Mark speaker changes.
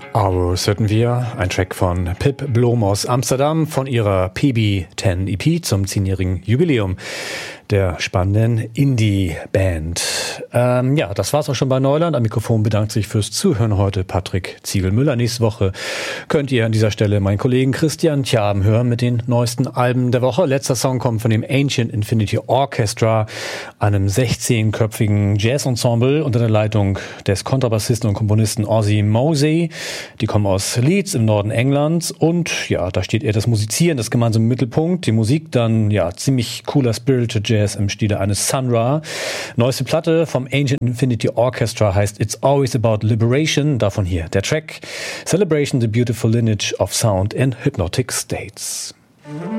Speaker 1: Hours hörten wir, ein Track von Pip Blom aus Amsterdam von ihrer PB10 EP zum 10-jährigen Jubiläum der spannenden Indie-Band. Ja, das war's auch schon bei Neuland. Am Mikrofon bedankt sich fürs Zuhören heute Patrick Ziegelmüller. Nächste Woche könnt ihr an dieser Stelle meinen Kollegen Christian Tjaben hören mit den neuesten Alben der Woche. Letzter Song kommt von dem Ancient Infinity Orchestra, einem 16-köpfigen Jazz-Ensemble unter der Leitung des Kontrabassisten und Komponisten Ozzy Mosey. Die kommen aus Leeds im Norden Englands und ja, da steht eher das Musizieren, das gemeinsame Mittelpunkt. Die Musik dann, ja, ziemlich cooler Spirited Jazz im Stile eines Sun Ra. Neueste Platte vom Ancient Infinity Orchestra heißt It's Always About Liberation. Davon hier der Track Celebration the Beautiful Lineage of Sound in Hypnotic States.